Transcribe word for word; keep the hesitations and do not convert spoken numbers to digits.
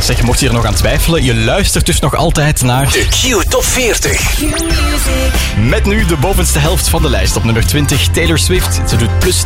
Zeg, mocht je er nog aan twijfelen, je luistert dus nog altijd naar de Q Top veertig. Met nu de bovenste helft van de lijst. Op nummer twintig, Taylor Swift. Ze doet plus